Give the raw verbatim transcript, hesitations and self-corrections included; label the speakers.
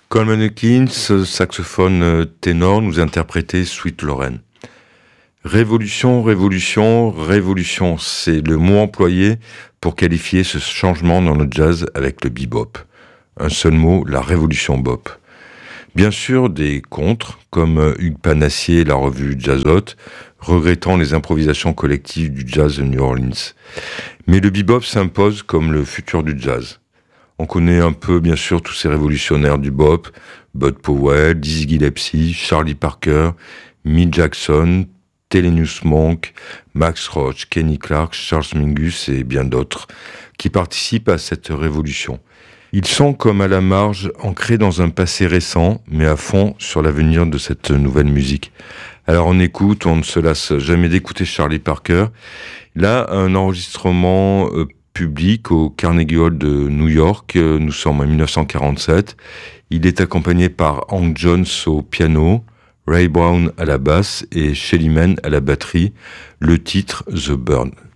Speaker 1: Coleman Hawkins, saxophone ténor, nous interprétait Sweet Lorraine. Révolution, révolution, révolution, c'est le mot employé pour qualifier ce changement dans le jazz avec le bebop. Un seul mot, la révolution bop. Bien sûr, des contres, comme Hugues Panassier et la revue Jazzot, regrettant les improvisations collectives du jazz de New Orleans. Mais le bebop s'impose comme le futur du jazz. On connaît un peu, bien sûr, tous ces révolutionnaires du bop, Bud Powell, Dizzy Gillespie, Charlie Parker, Milt Jackson, Thelonious Monk, Max Roach, Kenny Clarke, Charles Mingus et bien d'autres, qui participent à cette révolution. Ils sont comme à la marge, ancrés dans un passé récent, mais à fond sur l'avenir de cette nouvelle musique. Alors on écoute, on ne se lasse jamais d'écouter Charlie Parker. Là, un enregistrement euh, public au Carnegie Hall de New York, euh, nous sommes en dix-neuf cent quarante-sept. Il est accompagné par Hank Jones au piano, Ray Brown à la basse et Shelly Manne à la batterie. Le titre The Burn.